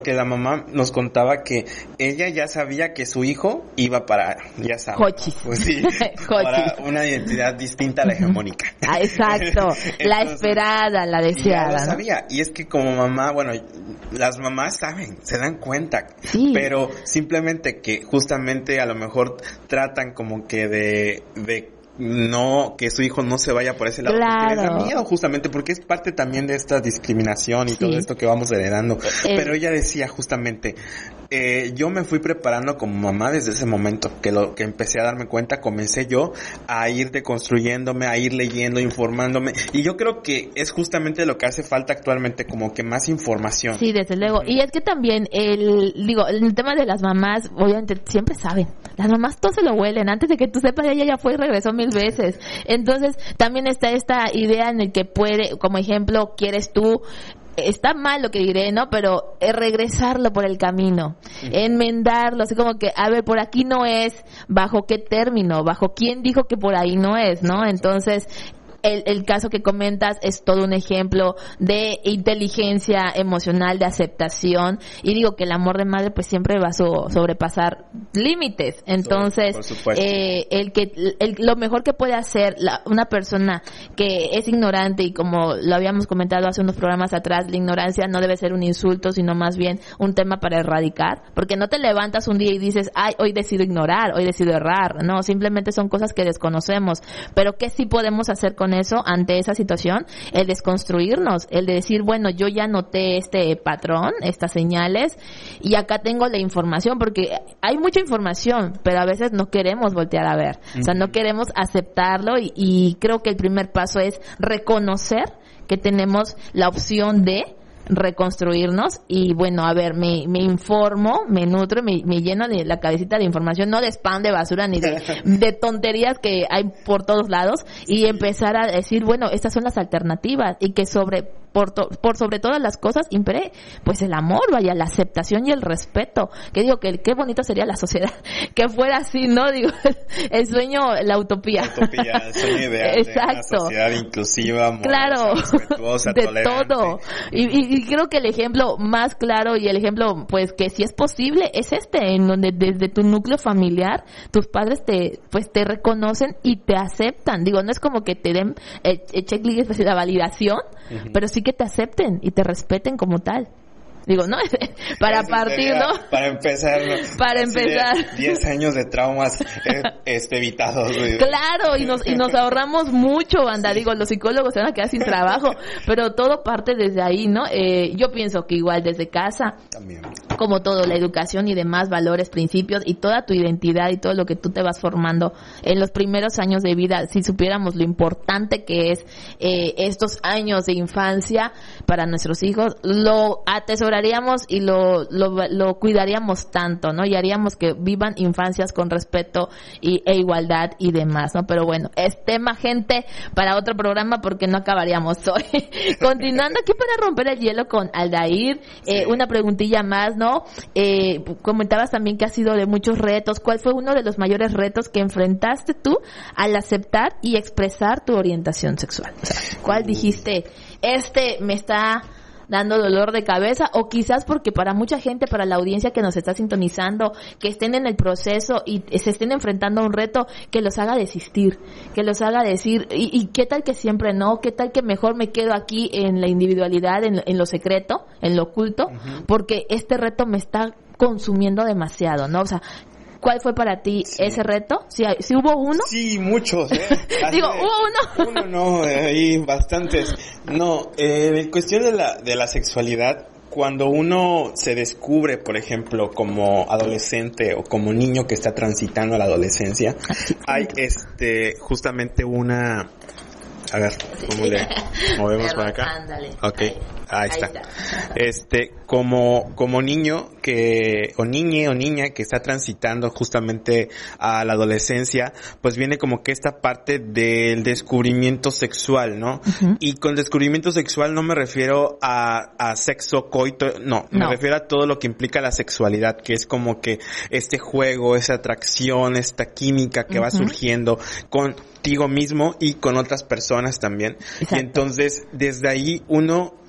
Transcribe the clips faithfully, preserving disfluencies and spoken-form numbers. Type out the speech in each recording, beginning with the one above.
que la mamá nos contaba que ella ya sabía que su hijo iba para, ya sabes, Jochis. ¿no? Pues sí, para una identidad distinta a la hegemónica. Ah, exacto, entonces, la esperada, la deseada. Ya lo ¿no? sabía, y es que como mamá, bueno, las mamás saben, se dan cuenta, sí. pero simplemente que justamente a lo mejor tratan como que de, de no, que su hijo no se vaya por ese lado, claro. porque les da miedo justamente, porque es parte también de esta discriminación y sí. todo esto que vamos heredando. Eh, Pero ella decía justamente, eh, yo me fui preparando como mamá desde ese momento, que lo que empecé a darme cuenta, comencé yo a ir deconstruyéndome, a ir leyendo, informándome, y yo creo que es justamente lo que hace falta actualmente, como que más información. Sí, desde luego, uh-huh. y es que también, el digo, el tema de las mamás, obviamente, siempre saben, las mamás todo se lo huelen, antes de que tú sepas, ella ya fue y regresó mil veces, entonces, también está esta idea en el que puede, como ejemplo, quieres tú, está mal lo que diré, ¿no? Pero es regresarlo por el camino, uh-huh. enmendarlo, así como que, a ver, por aquí no es, ¿bajo qué término? ¿Bajo quién dijo que por ahí no es, no? Entonces, El, el caso que comentas es todo un ejemplo de inteligencia emocional, de aceptación, y digo que el amor de madre pues siempre va a so, sobrepasar límites. Entonces, eh, el que el, lo mejor que puede hacer la, una persona que es ignorante, y como lo habíamos comentado hace unos programas atrás, la ignorancia no debe ser un insulto, sino más bien un tema para erradicar, porque no te levantas un día y dices, ay, hoy decido ignorar, hoy decido errar, no, simplemente son cosas que desconocemos, pero ¿qué sí podemos hacer con eso ante esa situación? El desconstruirnos, el de decir, bueno, yo ya noté este patrón, estas señales, y acá tengo la información, porque hay mucha información, pero a veces no queremos voltear a ver, uh-huh. o sea, no queremos aceptarlo, y, y creo que el primer paso es reconocer que tenemos la opción de reconstruirnos, y bueno, a ver, me, me informo, me nutro, me, me lleno de la cabecita de información, no de spam, de basura, ni de, de tonterías que hay por todos lados, y empezar a decir, bueno, estas son las alternativas, y que sobre por, to, por sobre todas las cosas impere pues el amor, vaya, la aceptación y el respeto, que digo que qué bonito sería la sociedad que fuera así, ¿no? Digo, el sueño, la utopía. La utopía, el sueño ideal. Exacto. De una sociedad inclusiva, amorosa, claro, respetuosa, de tolerante. todo. Y, y, y creo que el ejemplo más claro, y el ejemplo pues que sí es posible, es este, en donde desde tu núcleo familiar tus padres te pues te reconocen y te aceptan. Digo, no es como que te den el, el checklist de la validación, uh-huh. pero sí que te acepten y te respeten como tal. Digo, ¿no? Para partir, ¿no? Para empezar, ¿no? Para empezar. diez años de traumas eh, este, evitados. Güey. Claro, y nos y nos ahorramos mucho, banda. Sí. Digo, los psicólogos se van a quedar sin trabajo, pero todo parte desde ahí, ¿no? Eh, yo pienso que igual desde casa, también, como todo, la educación y demás valores, principios, y toda tu identidad y todo lo que tú te vas formando en los primeros años de vida, si supiéramos lo importante que es eh, estos años de infancia para nuestros hijos, lo atesoraríamos y lo, lo lo cuidaríamos tanto, ¿no? Y haríamos que vivan infancias con respeto y, e igualdad y demás, ¿no? Pero bueno, es tema, gente, para otro programa, porque no acabaríamos hoy. Continuando aquí para romper el hielo con Aldair, eh, sí. una preguntilla más, ¿no? Eh, comentabas también que ha sido de muchos retos. ¿Cuál fue uno de los mayores retos que enfrentaste tú al aceptar y expresar tu orientación sexual? O sea, ¿cuál dijiste, este me está dando dolor de cabeza? O quizás porque para mucha gente, para la audiencia que nos está sintonizando, que estén en el proceso y se estén enfrentando a un reto que los haga desistir, que los haga decir, y, y qué tal que siempre no, qué tal que mejor me quedo aquí en la individualidad, en, en lo secreto, en lo oculto, uh-huh. porque este reto me está consumiendo demasiado, ¿no? O sea, ¿cuál fue para ti sí. ese reto? ¿Sí, ¿Sí hubo uno? Sí, muchos, ¿eh? Digo, ¿hubo uno? Uno no, hay eh, bastantes. No, eh, en cuestión de la, de la sexualidad, cuando uno se descubre, por ejemplo, como adolescente o como niño que está transitando a la adolescencia, hay este justamente una... A ver, ¿cómo le movemos para acá? Ándale. Okay. Ahí está. Ahí está. Este, como, como niño que, o niñe o niña que está transitando justamente a la adolescencia, pues viene como que esta parte del descubrimiento sexual, ¿no? Uh-huh. Y con descubrimiento sexual no me refiero a, a sexo, coito, no, no, me refiero a todo lo que implica la sexualidad, que es como que este juego, esa atracción, esta química que uh-huh. va surgiendo contigo mismo y con otras personas también. Exacto. Y entonces, desde ahí uno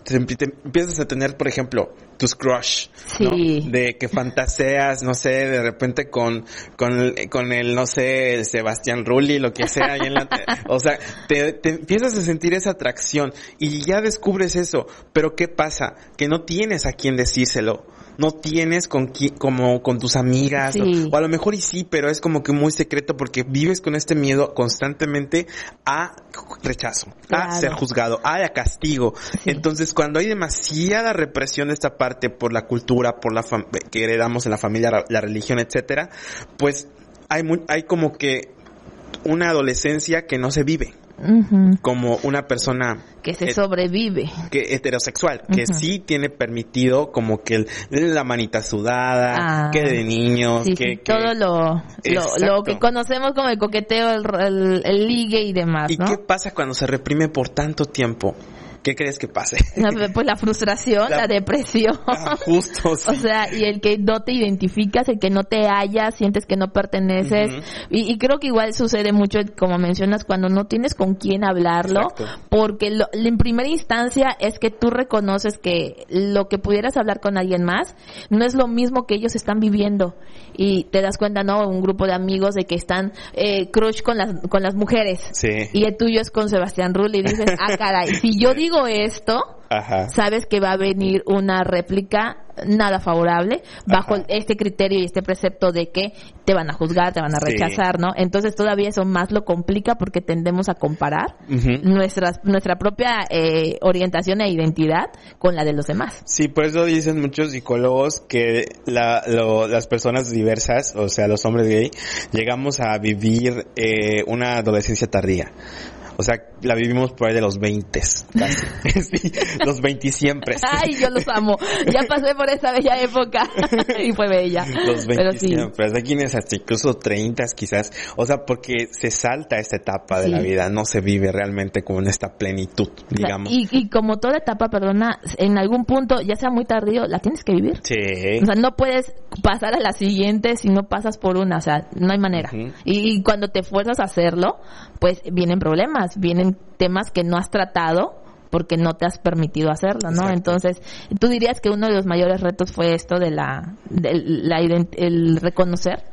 te, te empiezas a tener, por ejemplo, tus crush, sí. ¿no? De que fantaseas, no sé, de repente con, con, con el, no sé, el Sebastián Rulli, lo que sea, ahí en la, o sea, te, te empiezas a sentir esa atracción y ya descubres eso, pero ¿qué pasa? Que no tienes a quién decírselo. No tienes con qui- como con tus amigas, sí. o, o a lo mejor y sí, pero es como que muy secreto porque vives con este miedo constantemente a rechazo, claro. a ser juzgado, a castigo. Sí. Entonces, cuando hay demasiada represión de esta parte por la cultura, por la fam- que heredamos en la familia, la religión, etcétera, pues hay muy, hay como que una adolescencia que no se vive. Uh-huh. Como una persona que se sobrevive, que heterosexual, uh-huh. que sí tiene permitido como que el, la manita sudada, ah, que de niños, sí, que, sí, que todo lo, lo lo que conocemos como el coqueteo, el, el, el ligue y demás, ¿y ¿no? qué pasa cuando se reprime por tanto tiempo? ¿Qué crees que pase? Pues la frustración, la, la depresión. Ah, justo, sí. O sea, y el que no te identificas, el que no te hallas, sientes que no perteneces. Uh-huh. Y, y creo que igual sucede mucho, como mencionas, cuando no tienes con quién hablarlo. Exacto. Porque lo, en primera instancia es que tú reconoces que lo que pudieras hablar con alguien más no es lo mismo que ellos están viviendo. Y te das cuenta, ¿no? Un grupo de amigos de que están eh, crush con las, con las mujeres. Sí. Y el tuyo es con Sebastián Rulli y dices, ah, caray, si yo digo esto, ajá. sabes que va a venir una réplica nada favorable bajo ajá. este criterio y este precepto de que te van a juzgar, te van a rechazar, sí. ¿no? Entonces todavía eso más lo complica porque tendemos a comparar uh-huh. nuestra, nuestra propia eh, orientación e identidad con la de los demás. Sí, por eso dicen muchos psicólogos que la, lo, las personas diversas, o sea, los hombres gay, llegamos a vivir eh, una adolescencia tardía. O sea, la vivimos por ahí de los veinte, casi. Sí, los veinte siempre. Ay, yo los amo. Ya pasé por esa bella época y fue bella. Los veinte siempre. Sí. Aquí es hasta incluso treinta quizás. O sea, porque se salta esta etapa de sí. la vida. No se vive realmente como en esta plenitud, digamos. Y, y como toda etapa, perdona, en algún punto, ya sea muy tardío, la tienes que vivir. Sí. O sea, no puedes pasar a la siguiente si no pasas por una. O sea, no hay manera. Uh-huh. Y, y cuando te fuerzas a hacerlo, pues vienen problemas. Vienen temas que no has tratado porque no te has permitido hacerlo, ¿no? Exacto. Entonces, tú dirías que uno de los mayores retos fue esto de la, de la el reconocer.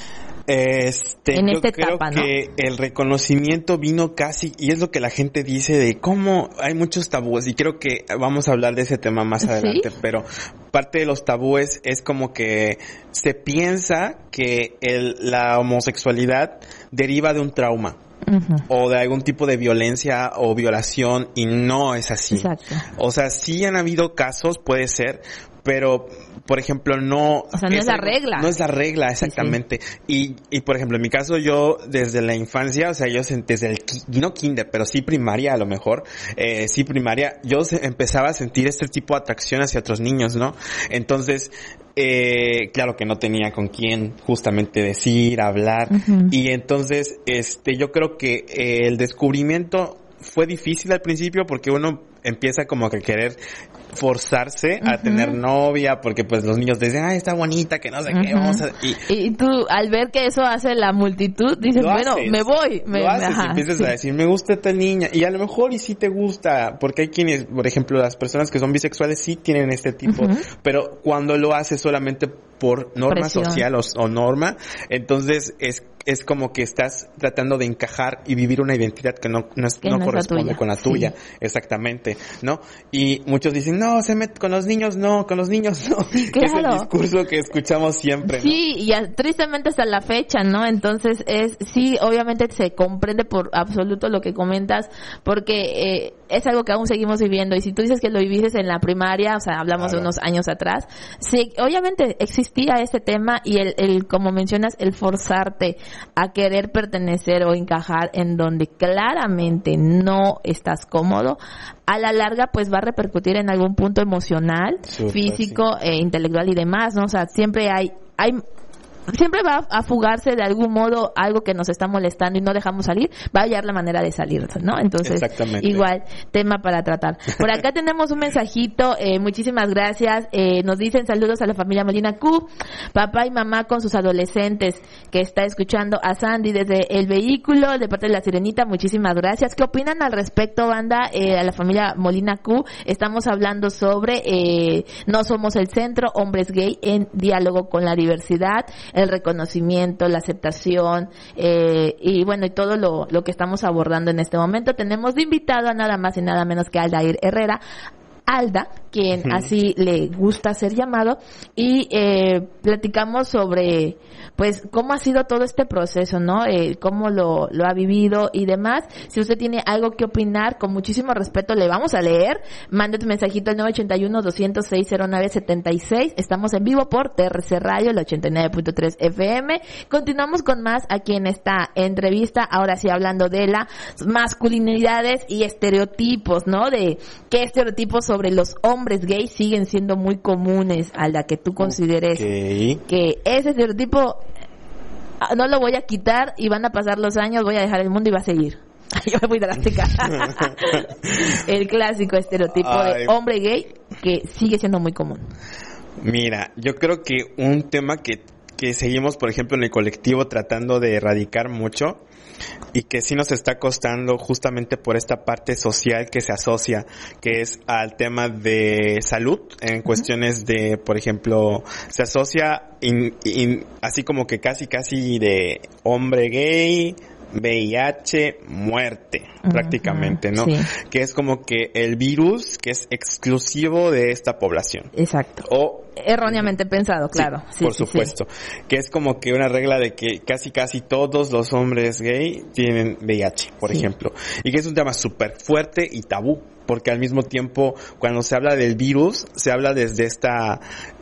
Este, en yo esta creo etapa, que ¿no? el reconocimiento vino casi, y es lo que la gente dice de cómo hay muchos tabúes, y creo que vamos a hablar de ese tema más adelante, ¿sí? Pero parte de los tabúes es como que se piensa que el, la homosexualidad deriva de un trauma. Uh-huh. O de algún tipo de violencia o violación, y no es así. Exacto. O sea, sí han habido casos, puede ser, pero por ejemplo no o sea no es, es la algo, regla no es la regla exactamente. Sí, sí. y y por ejemplo en mi caso, yo desde la infancia, o sea yo desde el no kinder pero sí primaria, a lo mejor eh, sí primaria, yo se, empezaba a sentir este tipo de atracción hacia otros niños, ¿no? Entonces eh claro que no tenía con quién justamente decir, hablar, uh-huh. Y entonces este yo creo que eh, el descubrimiento fue difícil al principio porque uno empieza como que a querer forzarse a uh-huh. tener novia, porque pues los niños dicen, ay, está bonita, que no sé uh-huh. qué, vamos a... Y, y tú, al ver que eso hace la multitud, dices, bueno, haces, me voy. Me, lo haces, ajá, y empiezas sí. a decir, me gusta esta niña, y a lo mejor y sí te gusta, porque hay quienes, por ejemplo, las personas que son bisexuales sí tienen este tipo, uh-huh. pero cuando lo haces solamente por norma Presión. social o, o norma, entonces es es como que estás tratando de encajar y vivir una identidad que no no, es, que no no corresponde la con la tuya, sí. Exactamente, ¿no? Y muchos dicen, no, se mete con los niños, no, con los niños no. Claro. Es el discurso que escuchamos siempre, ¿no? Sí, y a, tristemente hasta la fecha, ¿no? Entonces es, sí, obviamente se comprende por absoluto lo que comentas, porque eh, es algo que aún seguimos viviendo, y si tú dices que lo viviste en la primaria, o sea, hablamos claro. de unos años atrás, sí, obviamente existía este tema, y el, el, como mencionas, el forzarte a querer pertenecer o encajar en donde claramente no estás cómodo, a la larga pues va a repercutir en algún punto emocional, Super, físico, sí. e intelectual y demás, ¿no? O sea, siempre hay, hay siempre va a fugarse de algún modo algo que nos está molestando y no dejamos salir, va a hallar la manera de salir, ¿no? Entonces, igual, tema para tratar. Por acá tenemos un mensajito, eh, muchísimas gracias, eh, nos dicen saludos a la familia Molina Q, papá y mamá con sus adolescentes, que está escuchando a Sandy desde el vehículo, de parte de la Sirenita, muchísimas gracias. ¿Qué opinan al respecto, banda? Eh, a la familia Molina Q, estamos hablando sobre eh, no somos el centro, hombres gay en diálogo con la diversidad, el reconocimiento, la aceptación, eh, y bueno, y todo lo, lo que estamos abordando en este momento. Tenemos de invitado a nada más y nada menos que Aldair Herrera, Alda, quien uh-huh. así le gusta ser llamado, y eh, platicamos sobre, pues, cómo ha sido todo este proceso, ¿no? Eh, cómo lo, lo ha vivido y demás. Si usted tiene algo que opinar, con muchísimo respeto le vamos a leer. Mande tu mensajito al nueve ocho uno, dos cero seis, cero nueve siete seis. Estamos en vivo por T R C Radio, el ochenta y nueve punto tres F M. Continuamos con más aquí en esta entrevista, ahora sí hablando de las masculinidades y estereotipos, ¿no? De qué estereotipos sobre los hombres gays siguen siendo muy comunes, a la que tú consideres okay. que ese estereotipo no lo voy a quitar y van a pasar los años, voy a dejar el mundo y va a seguir. Yo me voy drástica. El clásico estereotipo Ay. de hombre gay que sigue siendo muy común. Mira, yo creo que un tema que, que seguimos, por ejemplo, en el colectivo tratando de erradicar mucho, y que sí nos está costando justamente por esta parte social que se asocia, que es al tema de salud, en cuestiones de, por ejemplo, se asocia in, in, así como que casi casi de hombre gay, V I H, muerte, uh-huh, prácticamente, ¿no? Sí. Que es como que el virus que es exclusivo de esta población. Exacto. O erróneamente pensado, claro. Sí, sí, por sí, supuesto. Sí. Que es como que una regla de que casi casi todos los hombres gay tienen V I H, por sí. ejemplo. Y que es un tema súper fuerte y tabú. Porque al mismo tiempo, cuando se habla del virus, se habla desde esta,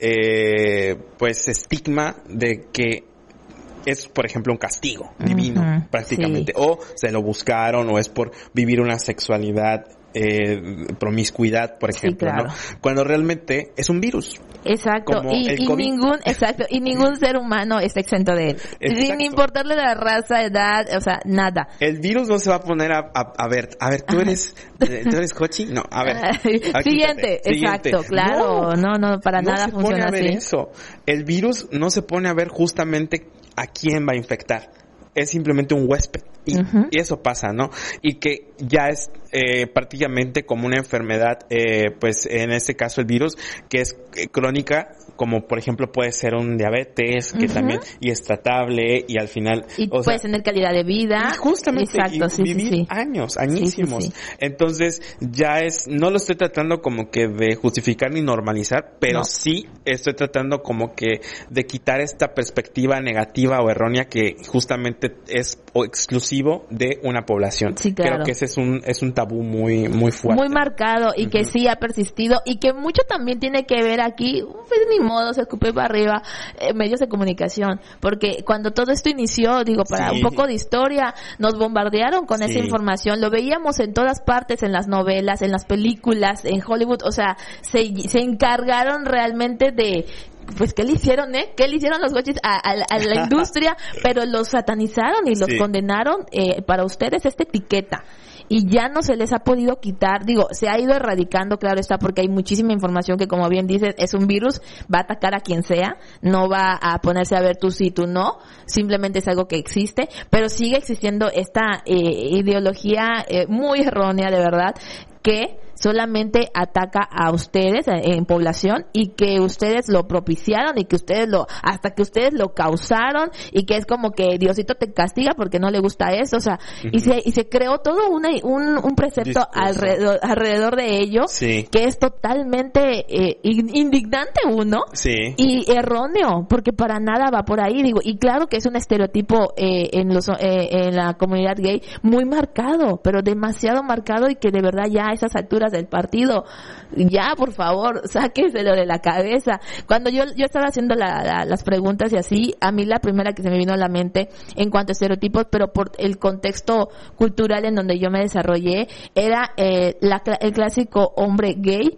eh, pues, estigma de que es, por ejemplo, un castigo divino, uh-huh, prácticamente. Sí. O se lo buscaron, o es por vivir una sexualidad, eh, promiscuidad, por ejemplo, sí, claro. ¿no? Cuando realmente es un virus. Exacto. Y, y ningún, exacto, y ningún ser humano está exento de él. Exacto. Sin importarle la raza, edad, o sea, nada. El virus no se va a poner a, a, a ver, a ver, tú eres, ¿tú eres Jochi? No, a ver. Siguiente, exacto, Siguiente. claro. No, no, no para no nada se funciona pone a ver así. Eso. El virus no se pone a ver justamente a quién va a infectar. Es simplemente un huésped. Y, uh-huh. y eso pasa, ¿no? Y que ya es eh, prácticamente como una enfermedad, eh, pues en este caso el virus, que es eh, crónica, como por ejemplo puede ser un diabetes, que uh-huh. también, y es tratable, y al final... Y o puedes sea, tener calidad de vida. Y justamente, Exacto, y sí, vivir sí, sí. años, añísimos. Sí, sí, sí. Entonces, ya es, no lo estoy tratando como que de justificar ni normalizar, pero no. sí estoy tratando como que de quitar esta perspectiva negativa o errónea que justamente es o exclusiva de una población. Sí, claro. Creo que ese es un es un tabú muy muy fuerte. Muy marcado y uh-huh. que sí ha persistido y que mucho también tiene que ver aquí, pues ni modo, se escupe para arriba, eh, medios de comunicación, porque cuando todo esto inició, digo, para sí. un poco de historia, nos bombardearon con sí. esa información, lo veíamos en todas partes, en las novelas, en las películas, en Hollywood, o sea, se, se encargaron realmente de pues qué le hicieron, ¿eh? ¿Qué le hicieron los gochis a, a, a la industria? Pero los satanizaron y los sí. condenaron eh, para ustedes esta etiqueta. Y ya no se les ha podido quitar, digo, se ha ido erradicando, claro está, porque hay muchísima información que, como bien dices, es un virus, va a atacar a quien sea, no va a ponerse a ver tú sí, tú no, simplemente es algo que existe, pero sigue existiendo esta eh, ideología eh, muy errónea, de verdad, que solamente ataca a ustedes en población y que ustedes lo propiciaron y que ustedes lo, hasta que ustedes lo causaron y que es como que Diosito te castiga porque no le gusta eso, o sea, uh-huh. y se y se creó todo una, un, un precepto alrededor, alrededor de ello sí. que es totalmente eh, indignante uno sí. y erróneo, porque para nada va por ahí, digo, y claro que es un estereotipo eh, en los eh, en la comunidad gay muy marcado, pero demasiado marcado y que de verdad ya a esas alturas del partido, ya por favor, sáqueselo de la cabeza. Cuando yo yo estaba haciendo la, la, las preguntas y así, a mí la primera que se me vino a la mente en cuanto a estereotipos, pero por el contexto cultural en donde yo me desarrollé, era eh, la, el clásico hombre gay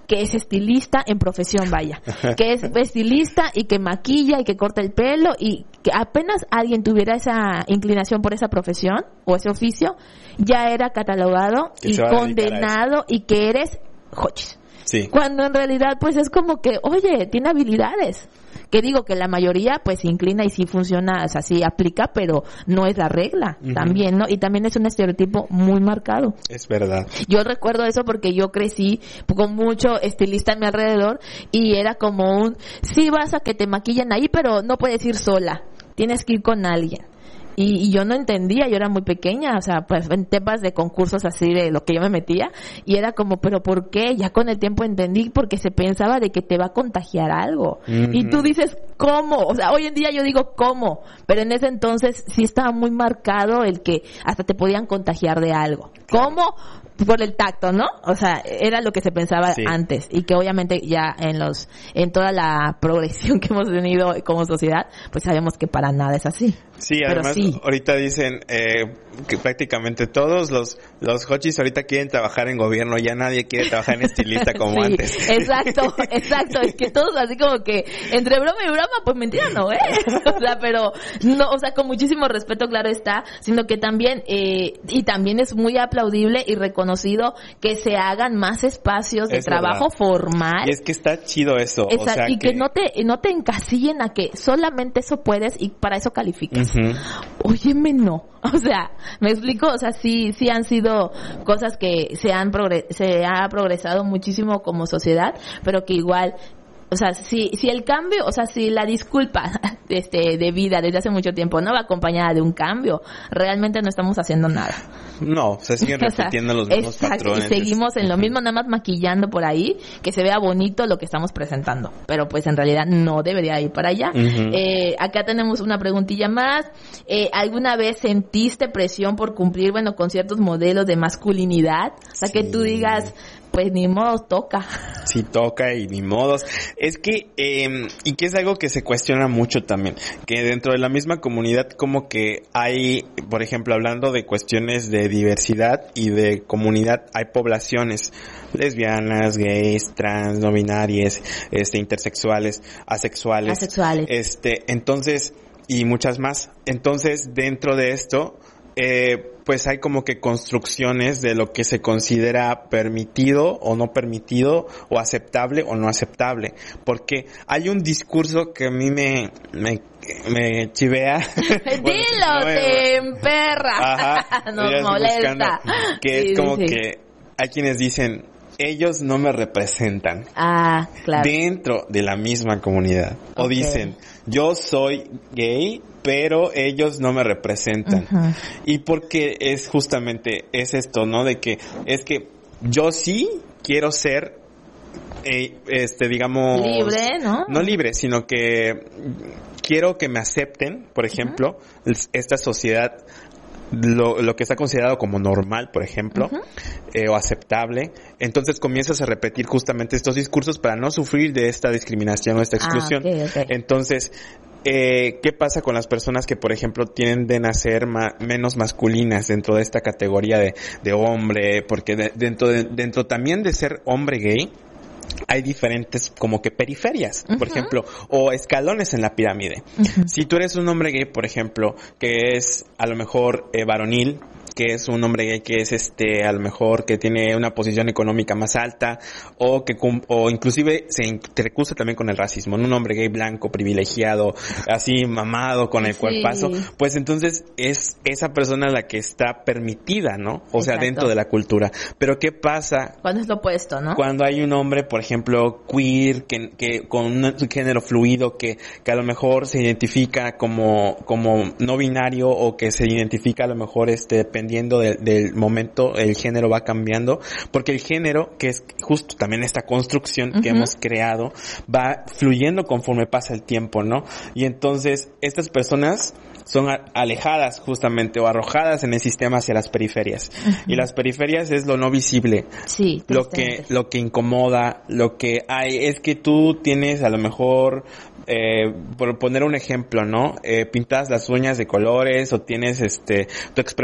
que es estilista en profesión, vaya, que es estilista y que maquilla y que corta el pelo, y que apenas alguien tuviera esa inclinación por esa profesión o ese oficio, ya era catalogado y condenado y que eres hochis. Sí. Cuando en realidad pues es como que, oye, tiene habilidades. Que digo que la mayoría pues se inclina y sí funciona, o sea, sí aplica, pero no es la regla, uh-huh. también, ¿no? Y también es un estereotipo muy marcado. Es verdad. Yo recuerdo eso porque yo crecí con mucho estilista a mi alrededor y era como un, sí vas a que te maquillen ahí, pero no puedes ir sola, tienes que ir con alguien. Y, y yo no entendía, yo era muy pequeña, o sea, pues en temas de concursos así de lo que yo me metía, y era como, pero ¿por qué? Ya con el tiempo entendí, porque se pensaba de que te va a contagiar algo. Uh-huh. Y tú dices, ¿cómo? O sea, hoy en día yo digo, ¿cómo? Pero en ese entonces sí estaba muy marcado el que hasta te podían contagiar de algo. ¿Cómo? Por el tacto, ¿no? O sea, era lo que se pensaba sí. antes, y que obviamente ya en los, en toda la progresión que hemos tenido como sociedad, pues sabemos que para nada es así. Sí, además sí. ahorita dicen eh, que prácticamente todos los los hochis ahorita quieren trabajar en gobierno, ya nadie quiere trabajar en estilista como sí, antes. Exacto, exacto, es que todos así como que entre broma y broma, pues mentira no, ¿eh? O sea, pero no, o sea, con muchísimo respeto, claro está, sino que también eh, y también es muy aplaudible y reconocido que se hagan más espacios de es trabajo verdad. formal. Y es que está chido eso, Exacto, o sea, y que... que no te no te encasillen a que solamente eso puedes y para eso calificas. Uh-huh. Óyeme, no. O sea, ¿me explico? O sea, sí, sí han sido cosas que se han progre- se ha progresado muchísimo como sociedad, pero que igual, o sea, si si el cambio, o sea, si la disculpa este de vida desde hace mucho tiempo no va acompañada de un cambio, realmente no estamos haciendo nada. No, se siguen repitiendo o sea, los mismos exacto, patrones. Y seguimos en lo mismo, nada más maquillando por ahí, que se vea bonito lo que estamos presentando. Pero pues en realidad no debería ir para allá. Uh-huh. Eh, acá tenemos una preguntilla más. Eh, ¿Alguna vez sentiste presión por cumplir, bueno, con ciertos modelos de masculinidad? O sea, sí. que tú digas, pues ni modo, toca. Sí, toca y ni modos. Es que, eh, y que es algo que se cuestiona mucho también, que dentro de la misma comunidad como que hay, por ejemplo, hablando de cuestiones de diversidad y de comunidad, hay poblaciones lesbianas, gays, trans, no binarias, este, intersexuales, asexuales. Asexuales. Este, entonces, y muchas más. Entonces, dentro de esto, eh, pues hay como que construcciones de lo que se considera permitido o no permitido, o aceptable o no aceptable. Porque hay un discurso que a mí me, me, me chivea. Bueno, Dilo, no me... te emperra. Ajá. Nos molesta. Que sí, es como sí. que hay quienes dicen, ellos no me representan. Ah, claro. Dentro de la misma comunidad. Okay. O dicen, yo soy gay, pero ellos no me representan. Uh-huh. Y porque es justamente, es esto, ¿no? De que, es que yo sí quiero ser, eh, este, digamos... libre, ¿no? No libre, sino que quiero que me acepten, por ejemplo, uh-huh. esta sociedad... Lo, lo que está considerado como normal, por ejemplo, uh-huh. eh, o aceptable, entonces comienzas a repetir justamente estos discursos para no sufrir de esta discriminación o esta exclusión. Ah, okay, okay. Entonces, eh, ¿qué pasa con las personas que, por ejemplo, tienden a ser ma- menos masculinas dentro de esta categoría de, de hombre? Porque de, dentro de, dentro también de ser hombre gay, hay diferentes como que periferias, uh-huh. por ejemplo, o escalones en la pirámide. Uh-huh. Si tú eres un hombre gay, por ejemplo, que es a lo mejor eh, varonil, que es un hombre gay que es este a lo mejor que tiene una posición económica más alta, o que o inclusive se intercusa también con el racismo, ¿no? Un hombre gay blanco, privilegiado, así mamado con el sí. cuerpazo, pues entonces es esa persona la que está permitida, ¿no? O Exacto. sea, dentro de la cultura. Pero ¿qué pasa? Cuando es lo opuesto, ¿no? Cuando hay un hombre, por ejemplo, queer, que, que con un género fluido, que, que a lo mejor se identifica como, como no binario, o que se identifica a lo mejor este, dependiendo de, del momento, el género va cambiando, porque el género, que es justo también esta construcción uh-huh. que hemos creado, va fluyendo conforme pasa el tiempo, ¿no? Y entonces, estas personas son alejadas justamente o arrojadas en el sistema hacia las periferias. Uh-huh. Y las periferias es lo no visible. Sí, lo que, lo que incomoda, lo que hay, es que tú tienes a lo mejor, eh, por poner un ejemplo, ¿no? Eh, pintas las uñas de colores, o tienes este, tu expresión de género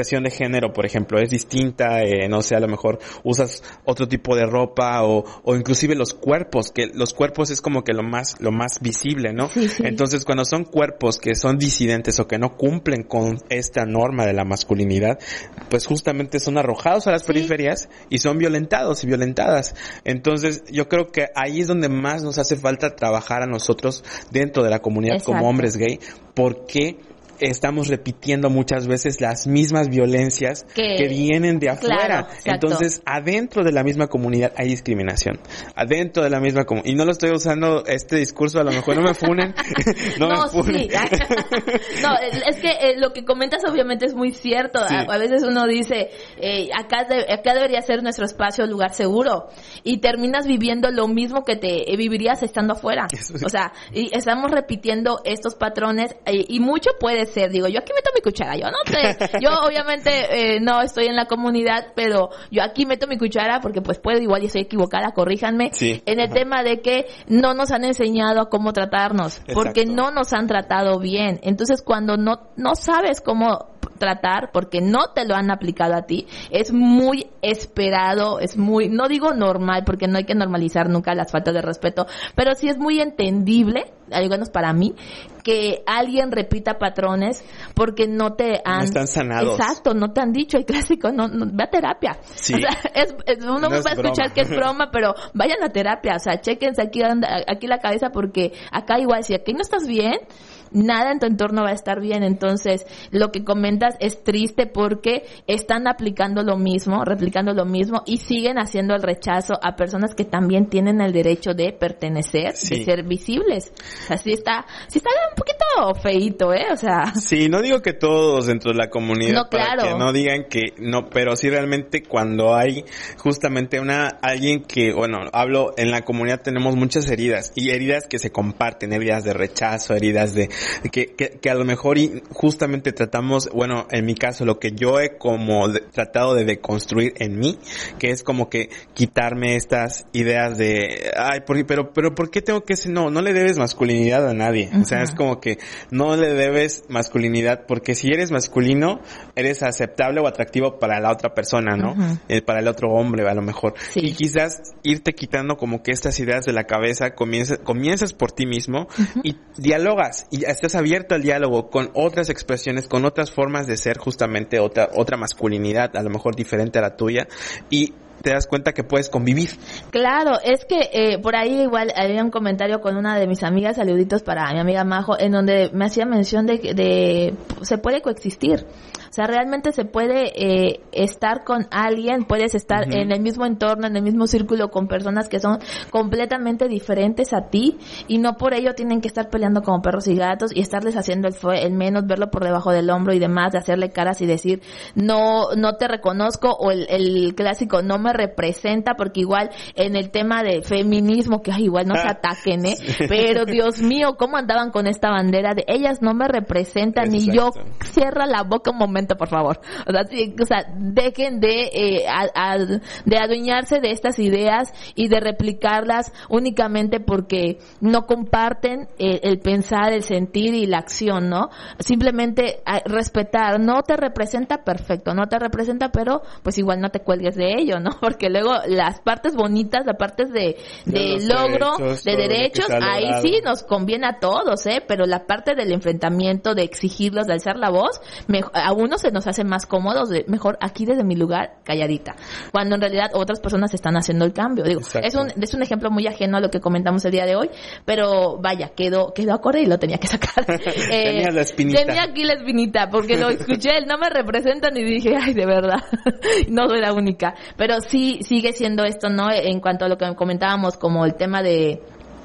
género, por ejemplo, es distinta, eh, no sé, a lo mejor usas otro tipo de ropa o, o inclusive los cuerpos, que los cuerpos es como que lo más, lo más visible, ¿no? Sí, sí. Entonces, cuando son cuerpos que son disidentes o que no cumplen con esta norma de la masculinidad, pues justamente son arrojados a las sí. periferias y son violentados y violentadas. Entonces, yo creo que ahí es donde más nos hace falta trabajar a nosotros dentro de la comunidad Exacto. como hombres gay, porque estamos repitiendo muchas veces las mismas violencias que, que vienen de afuera. Claro, entonces, adentro de la misma comunidad hay discriminación. Adentro de la misma comunidad. Y no lo estoy usando este discurso, a lo mejor no me funen. no, no me funen. Sí. no, es que eh, lo que comentas obviamente es muy cierto. Sí. A, a veces uno dice, eh, acá, de, acá debería ser nuestro espacio, lugar seguro. Y terminas viviendo lo mismo que te eh, vivirías estando afuera. O sea, y estamos repitiendo estos patrones eh, y mucho puede ser, digo, yo aquí meto mi cuchara, yo no sé, yo obviamente eh, no estoy en la comunidad, pero yo aquí meto mi cuchara porque pues puedo, igual y estoy equivocada, corríjanme, sí. en el Ajá. tema de que no nos han enseñado a cómo tratarnos, Exacto. porque no nos han tratado bien, entonces cuando no, no sabes cómo tratar porque no te lo han aplicado a ti, es muy esperado, es muy, no digo normal porque no hay que normalizar nunca las faltas de respeto, pero sí es muy entendible, al menos para mí, que alguien repita patrones porque no te han... No están sanados. Exacto, no te han dicho el clásico, no, no ve a terapia. Sí. O sea, es, es, uno no va a escuchar broma. que es broma, pero vayan a terapia, o sea, chéquense aquí, aquí la cabeza porque acá igual, si aquí no estás bien, nada en tu entorno va a estar bien. Entonces, lo que comentas es triste porque están aplicando lo mismo, replicando lo mismo y siguen haciendo el rechazo a personas que también tienen el derecho de pertenecer, sí. de ser visibles. O sea, sí está, sí está un poquito feíto, ¿eh? O sea. Sí, no digo que todos dentro de la comunidad, no, claro. para que no digan que no, pero sí realmente cuando hay justamente una, alguien que, bueno, hablo, en la comunidad tenemos muchas heridas y heridas que se comparten, heridas de rechazo, heridas de, que, que, que a lo mejor y justamente tratamos, bueno, en mi caso, lo que yo he como de, tratado de deconstruir en mí, que es como que quitarme estas ideas de, ay, por, pero, pero ¿por qué tengo que ser? No, no le debes masculinidad a nadie. Uh-huh. O sea, es como que no le debes masculinidad porque si eres masculino, eres aceptable o atractivo para la otra persona, ¿no? Uh-huh. Eh, para el otro hombre, a lo mejor. Sí. Y quizás irte quitando como que estas ideas de la cabeza, comienzas, comienzas por ti mismo uh-huh. y dialogas y estás abierto al diálogo con otras expresiones, con otras formas de ser, justamente otra, otra masculinidad, a lo mejor diferente a la tuya, y te das cuenta que puedes convivir. Claro, es que eh, por ahí igual había un comentario con una de mis amigas, saluditos para mi amiga Majo, en donde me hacía mención de que de, se puede coexistir. O sea, realmente se puede eh, estar con alguien, puedes estar uh-huh. en el mismo entorno, en el mismo círculo con personas que son completamente diferentes a ti y no por ello tienen que estar peleando como perros y gatos y estarles haciendo el, fue, el menos, verlo por debajo del hombro y demás, de hacerle caras y decir no no te reconozco o el, el clásico no me representa, porque igual en el tema de feminismo, que ay, igual no se ataquen, ¿eh? Sí. Pero Dios mío, ¿cómo andaban con esta bandera de ellas no me representan? Exacto. Y yo, cierra la boca un momento, por favor. O sea, sí, o sea dejen de eh, a, a, de adueñarse de estas ideas y de replicarlas únicamente porque no comparten eh, el pensar, el sentir y la acción, ¿no? Simplemente a, respetar, no te representa, perfecto, no te representa, pero pues igual no te cuelgues de ello, ¿no? Porque luego las partes bonitas, las partes de, de, de logro, derechos, de derechos, ahí sí nos conviene a todos, ¿eh? Pero la parte del enfrentamiento, de exigirlos, de alzar la voz, me, a uno se nos hace más cómodos, de, mejor aquí desde mi lugar, calladita. Cuando en realidad otras personas están haciendo el cambio. Digo, Exacto. es un, es un ejemplo muy ajeno a lo que comentamos el día de hoy, pero vaya, quedó, quedó acorde y lo tenía que sacar. eh, tenía la espinita. Tenía aquí la espinita, porque lo escuché, él no me representan y dije, ay, de verdad, no soy la única. Pero sí, sigue siendo esto, ¿no? En cuanto a lo que comentábamos, como el tema de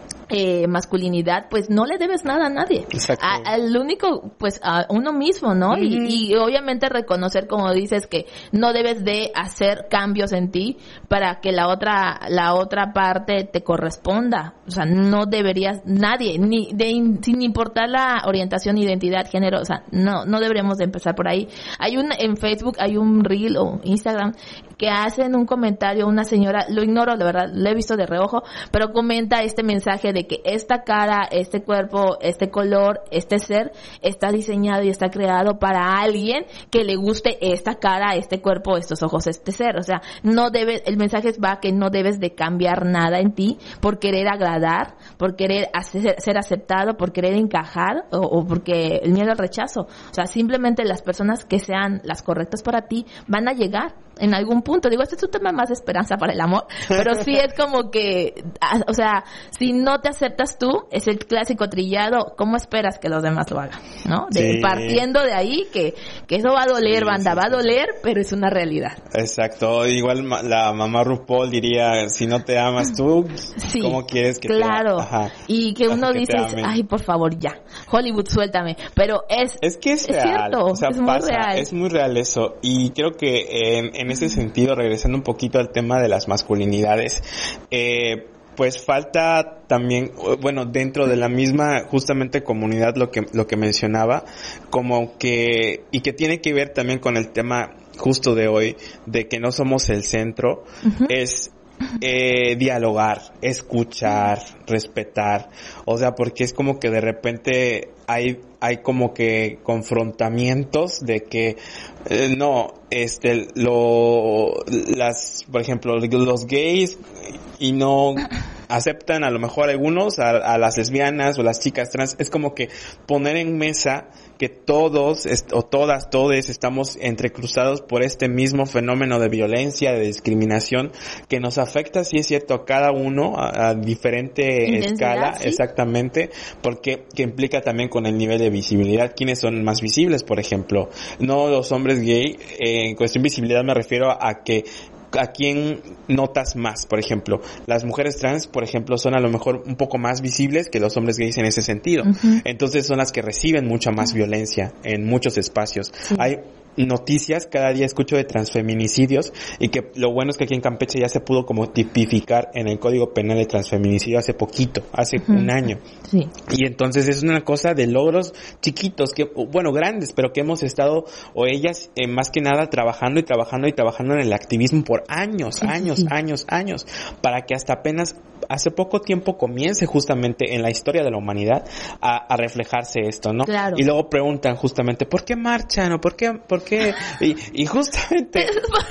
Eh, masculinidad, pues no le debes nada a nadie. A, al único, pues a uno mismo, ¿no? Uh-huh. Y, y obviamente reconocer, como dices, que no debes de hacer cambios en ti para que la otra, la otra parte te corresponda. O sea, no deberías, nadie, ni de, sin importar la orientación, identidad, género, o sea, no, no deberíamos de empezar por ahí. Hay un, en Facebook hay un reel o Instagram que hacen un comentario, una señora, lo ignoro, la verdad, lo he visto de reojo, pero comenta este mensaje de que esta cara, este cuerpo, este color, este ser, está diseñado y está creado para alguien que le guste esta cara, este cuerpo, estos ojos, este ser. O sea, no debe, el mensaje va que no debes de cambiar nada en ti por querer agradar, por querer hacer, ser aceptado, por querer encajar o, o porque el miedo al rechazo. O sea, simplemente las personas que sean las correctas para ti van a llegar en algún punto. Digo, este es un tema más de esperanza para el amor, pero sí es como que, o sea, si no te aceptas tú, es el clásico trillado, ¿cómo esperas que los demás lo hagan? ¿No? De, Sí. Partiendo de ahí, que, que eso va a doler, Sí, banda, sí, va a sí. doler, pero es una realidad. Exacto, igual ma- la mamá RuPaul diría, si no te amas tú, Sí, ¿cómo quieres que claro. te Ajá. Y que uno Que te dice, amen. ay, por favor, ya, Hollywood, suéltame. Pero es, Es que es, es real, cierto, o sea, es muy pasa, real. es muy real eso, y creo que en, en ese sentido, regresando un poquito al tema de las masculinidades, eh, pues falta también, bueno, dentro de la misma justamente comunidad, lo que lo que mencionaba, como que, y que tiene que ver también con el tema justo de hoy, de que no somos el centro, Ujú. es eh, dialogar, escuchar, respetar, o sea, porque es como que de repente hay hay como que confrontamientos de que eh, no, este, lo, las, por ejemplo, los gays y no aceptan a lo mejor algunos a, a las lesbianas o las chicas trans, es como que poner en mesa que todos est- o todas, todes estamos entrecruzados por este mismo fenómeno de violencia, de discriminación, que nos afecta, sí es cierto, a cada uno a, a diferente Intensidad, escala, sí. exactamente, porque que implica también con el nivel de visibilidad, quiénes son más visibles, por ejemplo, no los hombres gay, eh, en cuestión de visibilidad me refiero a que a quién notas más, por ejemplo, las mujeres trans, por ejemplo, son a lo mejor un poco más visibles que los hombres gays en ese sentido. Ujú. Entonces son las que reciben mucha más violencia en muchos espacios. Sí. Hay noticias, cada día escucho de transfeminicidios, y que lo bueno es que aquí en Campeche ya se pudo como tipificar en el Código Penal de transfeminicidio hace poquito, hace Ujú. un año. Sí. Y entonces es una cosa de logros chiquitos, que bueno, grandes, pero que hemos estado, o ellas, eh, más que nada trabajando y trabajando y trabajando en el activismo por años, Sí, sí, años, sí. años, años, para que hasta apenas hace poco tiempo comience justamente en la historia de la humanidad a, a reflejarse esto, ¿no? Claro. Y luego preguntan justamente, ¿por qué marchan? ¿O por qué? ¿Por qué? Y, y justamente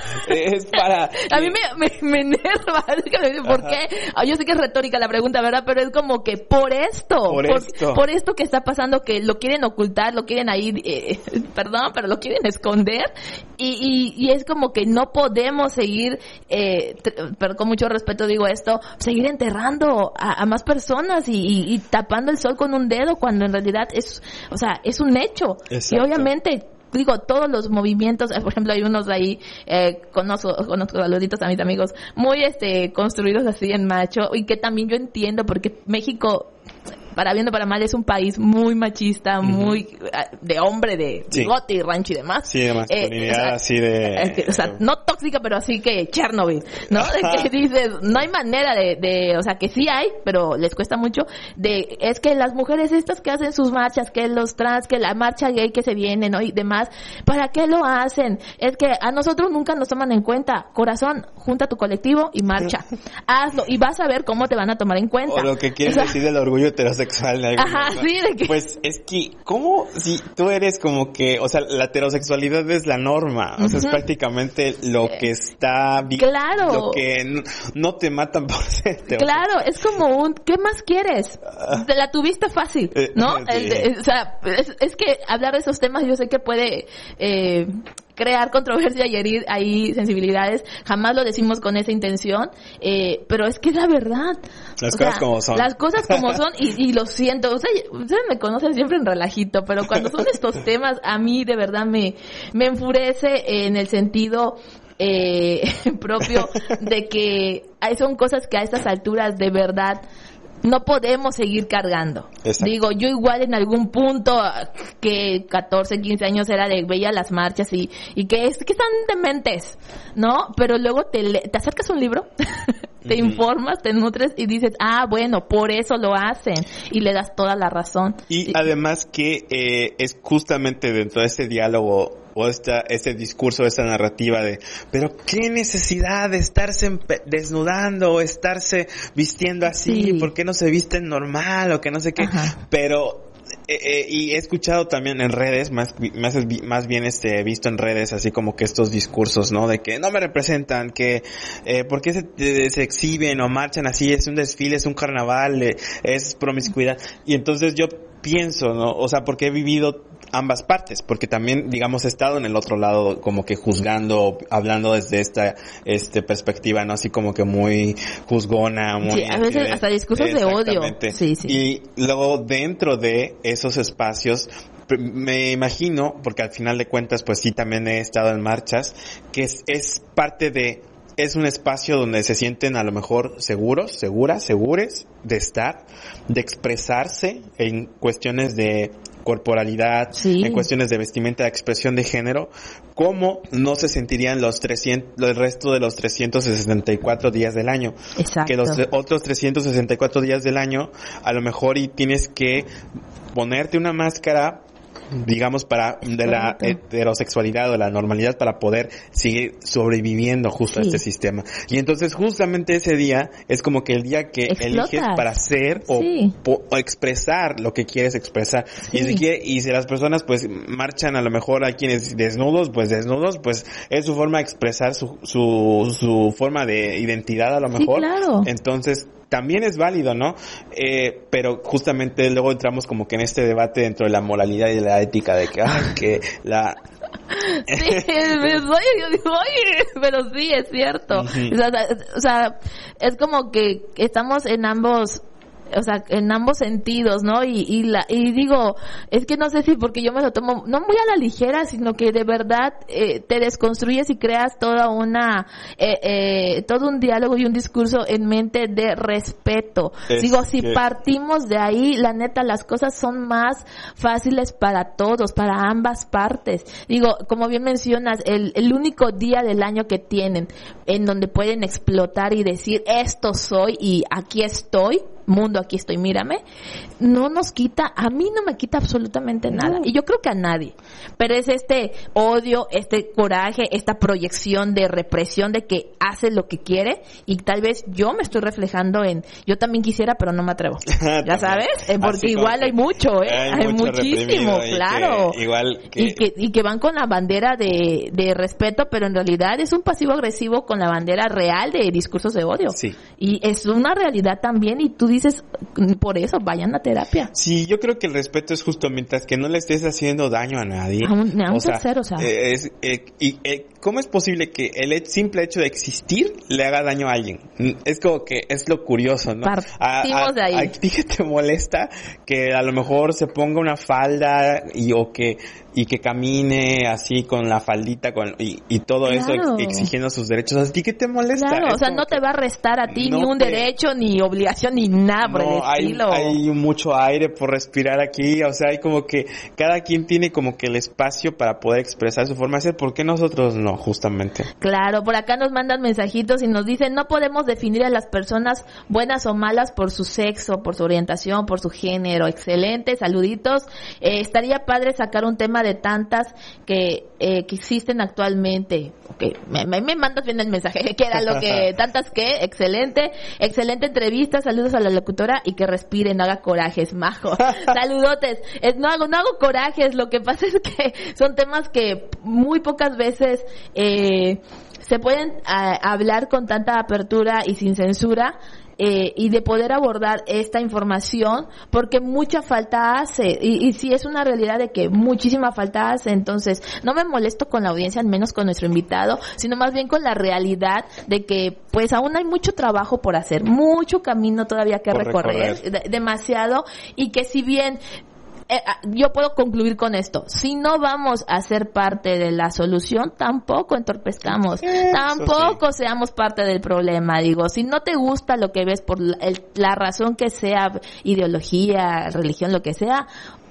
es para... A mí me, me, me enerva, es que me dice, ¿por Ajá. qué? Ah, yo sé que es retórica la pregunta, ¿verdad? Pero es como que por esto, Por esto. por esto que está pasando, que lo quieren ocultar, lo quieren ahí, eh, perdón, pero lo quieren esconder, y, y, y es como que no podemos seguir, eh, tr- pero con mucho respeto digo esto, seguir enterrando a, a más personas y, y, y tapando el sol con un dedo, cuando en realidad es, o sea, es un hecho. Exacto. Y obviamente, digo, todos los movimientos, eh, por ejemplo, hay unos ahí, eh, conozco, conozco saluditos a mis amigos, muy, este, construidos así en macho, y que también yo entiendo, porque México, para bien o para mal, es un país muy machista, muy, uh, de hombre, de Sí. bigote y rancho y demás. Sí, de masculinidad, Eh, o sea, así de... es que, o sea, no tóxica, pero así que Chernobyl, ¿no? De que dices, no hay manera de, de, o sea, que sí hay, pero les cuesta mucho, de, es que las mujeres estas que hacen sus marchas, que los trans, que la marcha gay que se viene, ¿no? Y demás, ¿para qué lo hacen? Es que a nosotros nunca nos toman en cuenta. Corazón, junta tu colectivo y marcha. Hazlo, y vas a ver cómo te van a tomar en cuenta. O lo que quieres O sea, decir del orgullo heterosexual. de alguna Ajá, forma. sí, de que... Pues es que, ¿cómo? Si tú eres como que, o sea, la heterosexualidad es la norma, o sea, es Ujú. prácticamente lo que está... vi- Claro. Lo que no, no te matan por ser heterosexual. Claro, es como un, ¿qué más quieres? Te la tuviste fácil, ¿no? Sí. El de- o sea, es, es que hablar de esos temas yo sé que puede eh, crear controversia y herir ahí sensibilidades. Jamás lo decimos con esa intención, eh, pero es que es la verdad. Las O cosas sea, como son. Las cosas como son y, y lo siento. O sea, ustedes me conocen siempre en relajito, pero cuando son estos temas a mí de verdad me, me enfurece en el sentido... Eh, propio de que hay, son cosas que a estas alturas de verdad no podemos seguir cargando. Exacto. Digo, yo igual en algún punto que catorce, quince años era de veía las marchas y, y que es que están dementes, ¿no? Pero luego te, le- te acercas a un libro te uh-huh. informas, te nutres y dices, ah, bueno, por eso lo hacen, y le das toda la razón. Y sí. además que eh, es justamente dentro de este diálogo o esta, este discurso, esta narrativa de, pero qué necesidad de estarse desnudando o estarse vistiendo así, sí. ¿por qué no se visten normal o que no sé qué? Ajá. Pero Eh, eh, y he escuchado también en redes, más, más, más bien este, visto en redes, así como que estos discursos, ¿no? De que no me representan, que, eh, ¿por qué se, se exhiben o marchan así? Es un desfile, es un carnaval, eh, es promiscuidad. Y entonces yo pienso, ¿no? O sea, porque he vivido ambas partes, porque también, digamos, he estado en el otro lado como que juzgando, hablando desde esta, este, perspectiva, ¿no? Así como que muy juzgona, muy... Sí, a veces de, hasta discursos de odio. Sí, sí. Y luego dentro de esos espacios, me imagino, porque al final de cuentas, pues sí, también he estado en marchas, que es, es parte de, es un espacio donde se sienten a lo mejor seguros, seguras, segures de estar, de expresarse en cuestiones de corporalidad, sí. en cuestiones de vestimenta, de expresión de género, ¿cómo no se sentirían los trescientos, el resto de los trescientos sesenta y cuatro días del año? Exacto. Que los otros trescientos sesenta y cuatro días del año, a lo mejor y tienes que ponerte una máscara, digamos, para de la heterosexualidad o la normalidad para poder seguir sobreviviendo justo sí. a este sistema. Y entonces justamente ese día es como que el día que Explotas. eliges para ser o, sí. po, o expresar lo que quieres expresar. Sí. Y si quiere, y si las personas pues marchan, a lo mejor hay quienes desnudos, pues desnudos, pues es su forma de expresar su su, su forma de identidad a lo mejor. Sí, claro. Entonces también es válido, ¿no? Eh, pero justamente luego entramos como que en este debate dentro de la moralidad y de la ética de que, ay, que la... Sí, yo digo, oye, pero sí, es cierto. Uh-huh. O sea, o sea, es como que estamos en ambos... o sea, en ambos sentidos, ¿no? Y, y la, y digo, es que no sé si porque yo me lo tomo, no muy a la ligera, sino que de verdad, eh, te desconstruyes y creas toda una, eh, eh, todo un diálogo y un discurso en mente de respeto. Es digo, si que... partimos de ahí, la neta, las cosas son más fáciles para todos, para ambas partes. Digo, como bien mencionas, el, el único día del año que tienen, en donde pueden explotar y decir, esto soy y aquí estoy, mundo, aquí estoy, mírame, no nos quita, a mí no me quita absolutamente nada, y yo creo que a nadie, pero es este odio, este coraje, esta proyección de represión de que hace lo que quiere, y tal vez yo me estoy reflejando en, yo también quisiera, pero no me atrevo, ¿ya sabes? Eh, porque Así igual hay mucho, ¿eh? Hay, hay mucho muchísimo, claro, que, igual que... Y, que, y que van con la bandera de, de respeto, pero en realidad es un pasivo agresivo con la bandera real de discursos de odio, sí. Y es una realidad también, y tú dices, por eso vayan a terapia. Sí, yo creo que el respeto es justo mientras que no le estés haciendo daño a nadie. A un, a un o tercero, sea, o sea. Eh, es, eh, y, eh, ¿cómo es posible que el simple hecho de existir le haga daño a alguien? Es como que es lo curioso, ¿no? Partimos a, a, de ahí. ¿A ti que te molesta que a lo mejor se ponga una falda y o que y que camine así con la faldita con y, y todo claro. eso ex, exigiendo sus derechos? ¿A ti qué te molesta? Claro, es o sea, no te va a restar a ti no ni un te... derecho, ni obligación, ni nada por no, el estilo. Hay, hay mucho aire por respirar aquí, o sea, hay como que cada quien tiene como que el espacio para poder expresar su forma de ser. ¿Por qué nosotros no, justamente? Claro, por acá nos mandan mensajitos y nos dicen, no podemos definir a las personas buenas o malas por su sexo, por su orientación, por su género. Excelente, saluditos. Eh, estaría padre sacar un tema de tantas que, eh, que existen actualmente. Okay. Me, me, me mandas bien el mensaje, que era lo que, tantas que, excelente, excelente entrevista, saludos a la locutora y que respiren, no haga corajes, majo. Saludotes. Es, no hago, no hago corajes, lo que pasa es que son temas que muy pocas veces, eh, se pueden a, hablar con tanta apertura y sin censura, eh, y de poder abordar esta información, porque mucha falta hace, y, y sí es una realidad de que muchísima falta hace. Entonces no me molesto con la audiencia, al menos con nuestro invitado, sino más bien con la realidad de que pues aún hay mucho trabajo por hacer, mucho camino todavía que por recorrer, recorrer. De, demasiado, y que si bien Eh, yo puedo concluir con esto, si no vamos a ser parte de la solución, tampoco entorpezcamos, Eso tampoco sí. seamos parte del problema. Digo, si no te gusta lo que ves por la, el, la razón que sea, ideología, religión, lo que sea,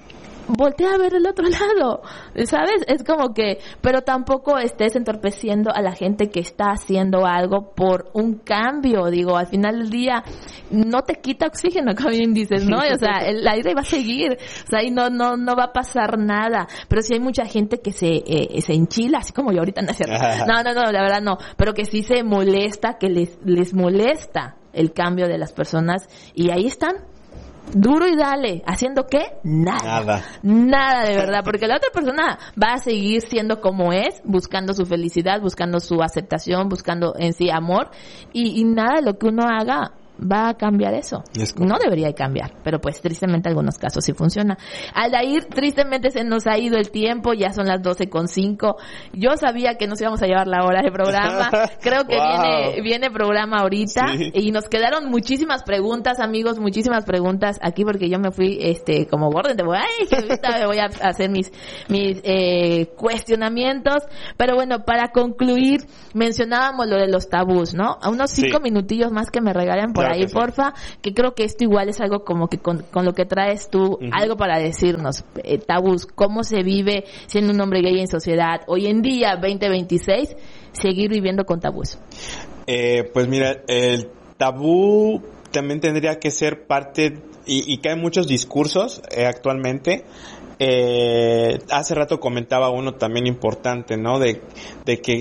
voltea a ver el otro lado, ¿sabes? Es como que, pero tampoco estés entorpeciendo a la gente que está haciendo algo por un cambio, digo, al final del día no te quita oxígeno, como bien dices, ¿no? O sea, el aire va a seguir, o sea, ahí no, no, no va a pasar nada, pero sí hay mucha gente que se, eh, se enchila, así como yo ahorita, no es cierto. No, no, no, la verdad no, pero que sí se molesta, que les, les molesta el cambio de las personas, y ahí están, duro y dale, ¿haciendo qué? Nada. Nada. Nada de verdad, porque la otra persona va a seguir siendo como es, buscando su felicidad, buscando su aceptación, buscando en sí amor, y, y nada de lo que uno haga va a cambiar eso. No debería de cambiar, pero pues tristemente en algunos casos sí funciona. Aldair, tristemente se nos ha ido el tiempo, ya son las doce con cinco. Yo sabía que nos íbamos a llevar la hora de programa. Creo que wow. viene viene programa ahorita, sí. Y nos quedaron muchísimas preguntas, amigos, muchísimas preguntas aquí, porque yo me fui este como Gordon, te voy, ay, que ahorita me voy a hacer mis mis eh, cuestionamientos, pero bueno, para concluir, mencionábamos lo de los tabús, ¿no? A unos cinco sí. minutillos más que me regalen por ahí, porfa, que creo que esto igual es algo como que con, con lo que traes tú, uh-huh. algo para decirnos, eh, tabús, cómo se vive siendo un hombre gay en sociedad, hoy en día, veinte veintiséis, seguir viviendo con tabús. Eh, pues mira, el tabú también tendría que ser parte, y, y que hay muchos discursos eh, actualmente. Eh, hace rato comentaba uno también importante, ¿no? De, de que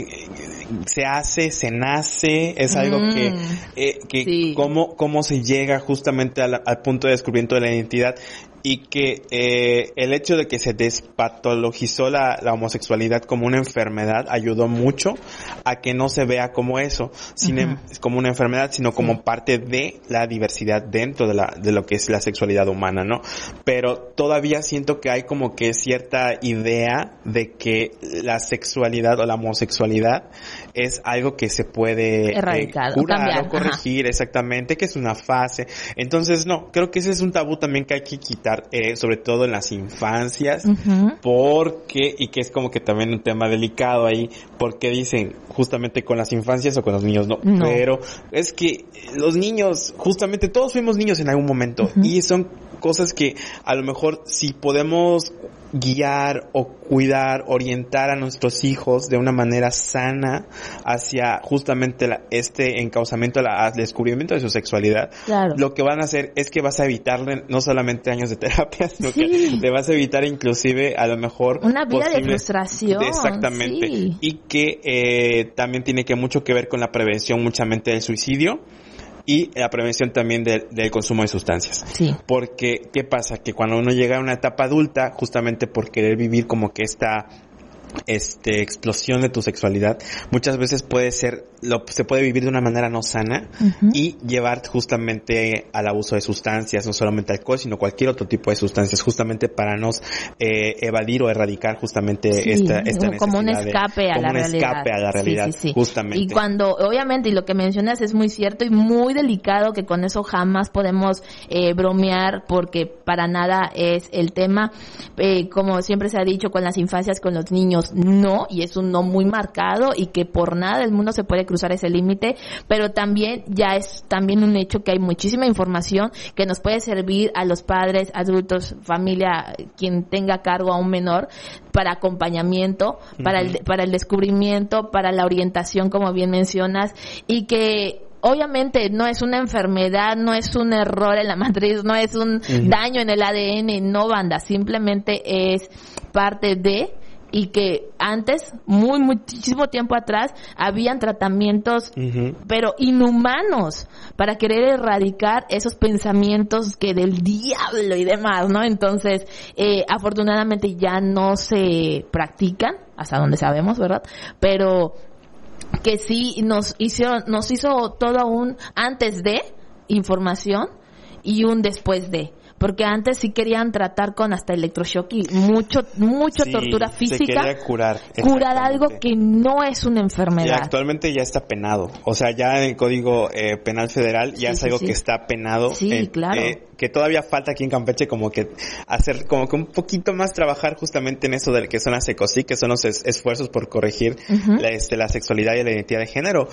se hace, se nace, es algo mm, que, eh, que sí. cómo, cómo se llega justamente al, al punto de descubrimiento de la identidad, y que eh, el hecho de que se despatologizó la, la homosexualidad como una enfermedad ayudó mucho a que no se vea como eso, sino uh-huh. como una enfermedad, sino como sí. parte de la diversidad dentro de la de lo que es la sexualidad humana, ¿no? Pero todavía siento que hay como que cierta idea de que la sexualidad o la homosexualidad es algo que se puede erradicar, eh, curar o, cambiar, o corregir, ajá. exactamente, que es una fase. Entonces, no, creo que ese es un tabú también que hay que quitar, eh, sobre todo en las infancias, uh-huh. porque, y que es como que también un tema delicado ahí, porque dicen justamente con las infancias o con los niños, no, no. pero es que los niños, justamente todos fuimos niños en algún momento, uh-huh. y son cosas que a lo mejor si podemos guiar o cuidar, orientar a nuestros hijos de una manera sana hacia justamente la, este encauzamiento la, al descubrimiento de su sexualidad, claro. lo que van a hacer es que vas a evitarle no solamente años de terapia, sino sí. que le vas a evitar inclusive a lo mejor una vida posible, de frustración. Exactamente. Sí. Y que eh, también tiene que mucho que ver con la prevención muchamente del suicidio y la prevención también de, del consumo de sustancias. Sí. Porque, ¿qué pasa? Que cuando uno llega a una etapa adulta, justamente por querer vivir como que esta este explosión de tu sexualidad, muchas veces puede ser, lo, se puede vivir de una manera no sana uh-huh. y llevar justamente al abuso de sustancias, no solamente alcohol, sino cualquier otro tipo de sustancias, justamente para nos eh, evadir o erradicar justamente sí, esta, esta necesidad. Como un escape de, a como la un realidad. escape a la realidad, sí, sí, sí. justamente. Y cuando, obviamente, y lo que mencionas es muy cierto y muy delicado, que con eso jamás podemos eh, bromear, porque para nada es el tema. Eh, como siempre se ha dicho, con las infancias, con los niños, no, y es un no muy marcado, y que por nada del mundo se puede cruzar ese límite, pero también ya es también un hecho que hay muchísima información que nos puede servir a los padres, adultos, familia, quien tenga a cargo a un menor, para acompañamiento, uh-huh. para el, para el descubrimiento, para la orientación, como bien mencionas, y que obviamente no es una enfermedad, no es un error en la matriz, no es un uh-huh. daño en el A D N, no, banda, simplemente es parte de, y que antes, muy muchísimo tiempo atrás, habían tratamientos uh-huh. pero inhumanos para querer erradicar esos pensamientos que del diablo y demás, ¿no? Entonces, eh, afortunadamente ya no se practican, hasta donde sabemos, ¿verdad? Pero que sí nos hizo, nos hizo todo un antes de información y un después de. Porque antes sí querían tratar con hasta electroshock y mucho, mucha sí, tortura física. Se quería curar. Curar algo que no es una enfermedad. Y actualmente ya está penado. O sea, ya en el Código eh, Penal Federal ya sí, es algo sí, sí. que está penado. Sí, eh, claro. Eh, que todavía falta aquí en Campeche como que hacer, como que un poquito más trabajar justamente en eso de que son las ECOSIC, que son los es, esfuerzos por corregir uh-huh. la, este, la sexualidad y la identidad de género.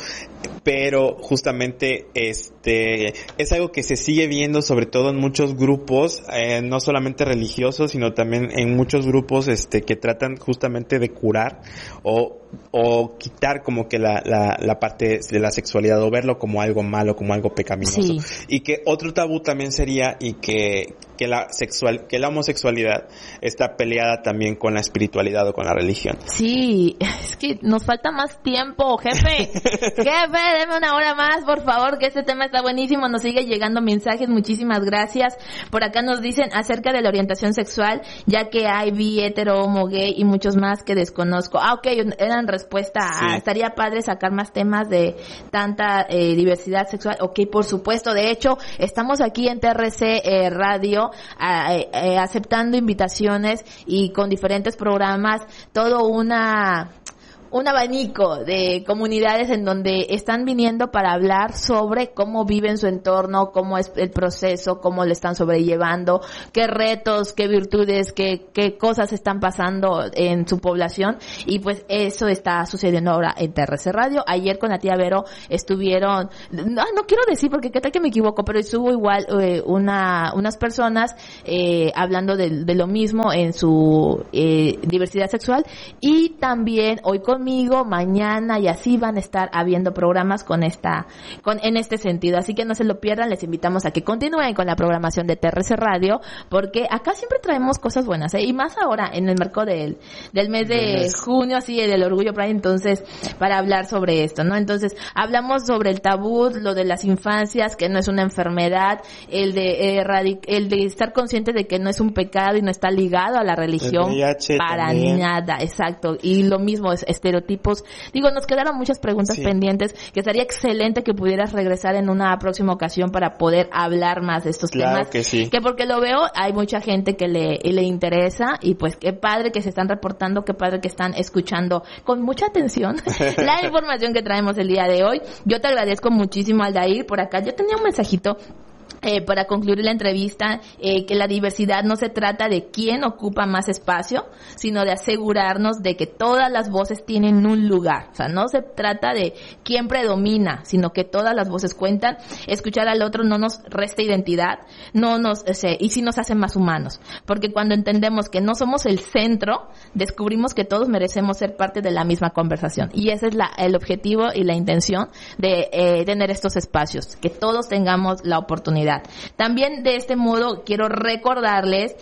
Pero justamente este es algo que se sigue viendo sobre todo en muchos grupos, eh, no solamente religiosos, sino también en muchos grupos este que tratan justamente de curar o o quitar como que la, la, la parte de la sexualidad o verlo como algo malo, como algo pecaminoso. Sí. Y que otro tabú también sería y que que la sexual que la homosexualidad está peleada también con la espiritualidad o con la religión. Sí, es que nos falta más tiempo, jefe. Jefe, deme una hora más, por favor, que este tema está buenísimo. Nos sigue llegando mensajes, muchísimas gracias. Por acá nos dicen acerca de la orientación sexual, ya que hay bi, hetero, homo, gay y muchos más que desconozco. Ah, ok, eran respuesta a, sí. estaría padre sacar más temas de tanta eh, diversidad sexual. Ok, por supuesto. De hecho, estamos aquí en T R C eh, Radio eh, eh, aceptando invitaciones y con diferentes programas, todo una... un abanico de comunidades en donde están viniendo para hablar sobre cómo viven su entorno, cómo es el proceso, cómo lo están sobrellevando, qué retos, qué virtudes, qué, qué cosas están pasando en su población. Y pues eso está sucediendo ahora en T R C Radio. Ayer con la tía Vero estuvieron, no, no quiero decir porque qué tal que me equivoco, pero estuvo igual eh, una unas personas eh, hablando de, de lo mismo en su eh, diversidad sexual. Y también hoy con conmigo, mañana y así van a estar habiendo programas con esta, con, en este sentido. Así que no se lo pierdan, les invitamos a que continúen con la programación de T R C Radio, porque acá siempre traemos cosas buenas, ¿eh? Y más ahora, en el marco del, del mes de yes. junio, así, del Orgullo Pride, entonces, para hablar sobre esto, ¿no? Entonces, hablamos sobre el tabú, lo de las infancias, que no es una enfermedad, el de, eh, radic- el de estar consciente de que no es un pecado y no está ligado a la religión, V I H para también. Nada, exacto. Y lo mismo es estereotipos. Digo, nos quedaron muchas preguntas sí. pendientes, que sería excelente que pudieras regresar en una próxima ocasión para poder hablar más de estos claro temas. Que sí. Que porque lo veo, hay mucha gente que le, le interesa y pues qué padre que se están reportando, qué padre que están escuchando con mucha atención la información que traemos el día de hoy. Yo te agradezco muchísimo, Aldair, por acá. Yo tenía un mensajito Eh, para concluir la entrevista, eh, que la diversidad no se trata de quién ocupa más espacio, sino de asegurarnos de que todas las voces tienen un lugar. O sea, no se trata de quién predomina, sino que todas las voces cuentan. Escuchar al otro no nos resta identidad, no nos, o sea, y sí nos hace más humanos. Porque cuando entendemos que no somos el centro, descubrimos que todos merecemos ser parte de la misma conversación. Y ese es la, el objetivo y la intención de eh, tener estos espacios, que todos tengamos la oportunidad. También de este modo quiero recordarles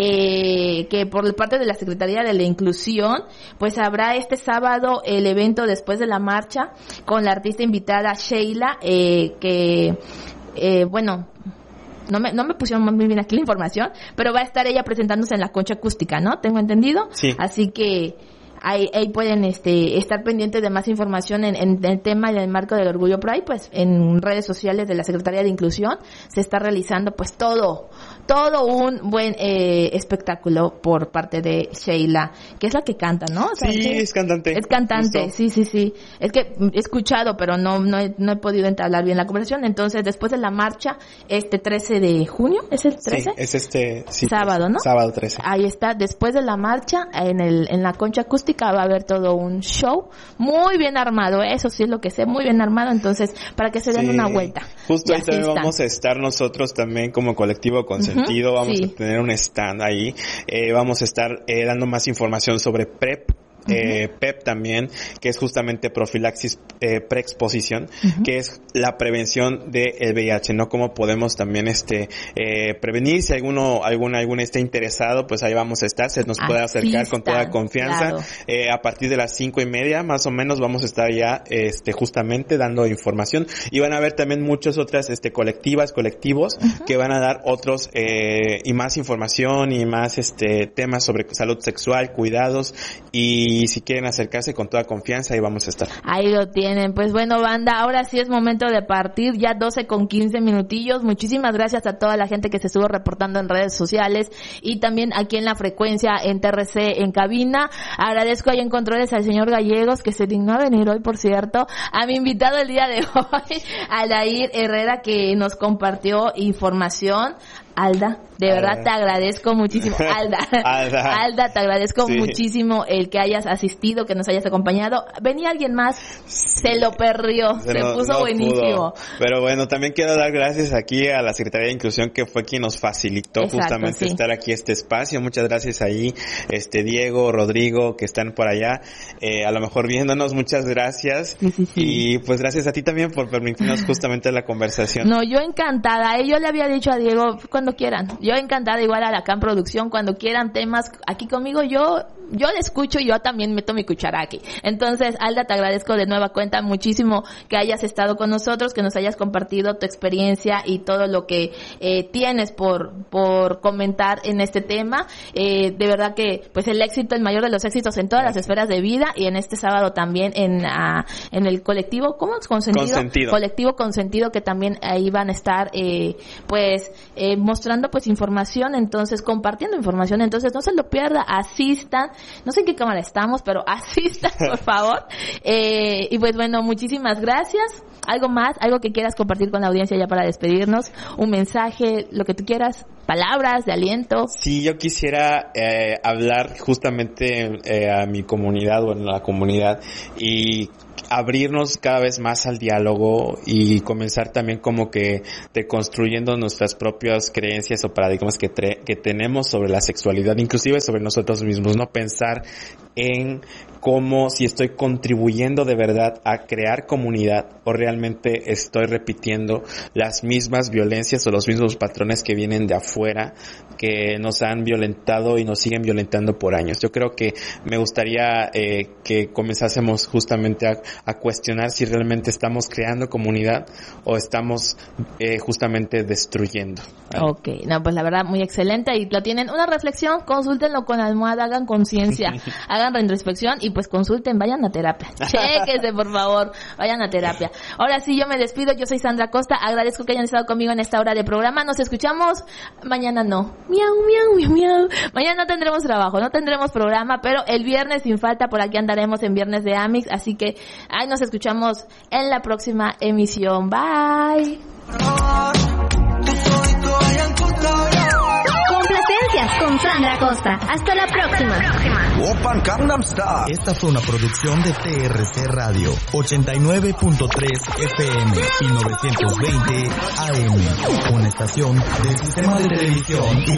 eh, que por parte de la Secretaría de la Inclusión pues habrá este sábado el evento después de la marcha con la artista invitada Sheila, eh, que eh, bueno No me, no me pusieron muy bien aquí la información, pero va a estar ella presentándose en la Concha Acústica, ¿no? ¿Tengo entendido? Sí. Así que Ahí, ahí pueden este estar pendientes de más información en, en el tema y en el marco del Orgullo Pride, pues en redes sociales de la Secretaría de Inclusión se está realizando pues todo, todo un buen eh, espectáculo por parte de Sheila, que es la que canta, ¿no? O sea, sí, que es cantante. Es cantante, Justo. sí, sí, sí. Es que he escuchado, pero no no he, no he podido entablar bien la conversación. Entonces, después de la marcha, este trece de junio, ¿es el trece? Sí, es este... Sí, sábado, ¿no? Sábado trece. Ahí está, después de la marcha, en el en la Concha Acústica va a haber todo un show muy bien armado, eso sí es lo que sé, muy bien armado, entonces para que se den sí. una vuelta. Justo ahí también están. Vamos a estar nosotros también como colectivo Consentido, uh-huh, vamos sí. a tener un stand ahí, eh, vamos a estar eh, dando más información sobre PrEP, eh, uh-huh. P E P también, que es justamente profilaxis eh, preexposición, uh-huh. que es la prevención del V I H, ¿no? Cómo podemos también este eh, prevenir, si alguno alguno alguno esté interesado, pues ahí vamos a estar, se nos puede Así acercar está, con toda confianza. Claro. Eh, a partir de las cinco y media, más o menos, vamos a estar ya este justamente dando información, y van a haber también muchas otras este colectivas, colectivos, uh-huh. que van a dar otros eh, y más información y más este temas sobre salud sexual, cuidados, y Y si quieren acercarse con toda confianza, ahí vamos a estar. Ahí lo tienen. Pues bueno, banda, ahora sí es momento de partir. Ya doce con quince minutillos. Muchísimas gracias a toda la gente que se estuvo reportando en redes sociales y también aquí en la frecuencia en T R C en cabina. Agradezco ahí en controles al señor Gallegos, que se dignó a venir hoy, por cierto. A mi invitado el día de hoy, Aldair Herrera, que nos compartió información. Alda, de verdad te agradezco muchísimo. Alda, Alda, Alda te agradezco sí. muchísimo el que hayas asistido, que nos hayas acompañado. Venía alguien más, se lo perdió, se, se no, puso no buenísimo. Pudo. Pero bueno, también quiero dar gracias aquí a la Secretaría de Inclusión, que fue quien nos facilitó Exacto, justamente sí. estar aquí este espacio. Muchas gracias ahí, este Diego, Rodrigo, que están por allá, eh, a lo mejor viéndonos, muchas gracias. Sí, sí, sí. Y pues gracias a ti también por permitirnos justamente la conversación. No, yo encantada, eh, yo le había dicho a Diego, cuando quieran, yo encantada, igual a la Can Producción, cuando quieran temas aquí conmigo, yo yo le escucho y yo también meto mi cuchara aquí. Entonces, Alda, te agradezco de nueva cuenta muchísimo que hayas estado con nosotros, que nos hayas compartido tu experiencia y todo lo que eh, tienes por por comentar en este tema. Eh, de verdad que pues el éxito, el mayor de los éxitos en todas las esferas de vida, y en este sábado también en uh, en el colectivo, ¿cómo es? Consentido. Consentido. Colectivo Consentido, que también ahí van a estar eh, pues eh, mostrando pues información, entonces compartiendo información, entonces no se lo pierda, asistan. No sé en qué cámara estamos, pero asistan, por favor. Eh, y pues bueno, muchísimas gracias. ¿Algo más? ¿Algo que quieras compartir con la audiencia ya para despedirnos? Un mensaje, lo que tú quieras, palabras de aliento. Sí, yo quisiera eh, hablar justamente eh, a mi comunidad o en la comunidad y abrirnos cada vez más al diálogo y comenzar también como que deconstruyendo nuestras propias creencias o paradigmas que, tre- que tenemos sobre la sexualidad, inclusive sobre nosotros mismos, no pensar en cómo si estoy contribuyendo de verdad a crear comunidad o realmente estoy repitiendo las mismas violencias o los mismos patrones que vienen de afuera, que nos han violentado y nos siguen violentando por años. Yo creo que me gustaría eh, que comenzásemos justamente a, a cuestionar si realmente estamos creando comunidad o estamos eh, justamente destruyendo. Ok, no, pues la verdad muy excelente, y lo tienen una reflexión, consúltenlo con almohada, hagan conciencia, hagan reintrospección y pues consulten, vayan a terapia, chéquese por favor, vayan a terapia. Ahora sí, yo me despido, yo soy Sandra Costa, agradezco que hayan estado conmigo en esta hora de programa, nos escuchamos mañana, no, miau, miau, miau, miau, mañana no tendremos trabajo, no tendremos programa, pero el viernes sin falta por aquí andaremos en Viernes de Amix, así que ahí nos escuchamos en la próxima emisión, bye. Complacencias con Sandra Costa. Hasta la próxima. Open Gangnam Style. Esta fue una producción de T R C Radio, ochenta y nueve punto tres F M y novecientos veinte A M, una estación del sistema de televisión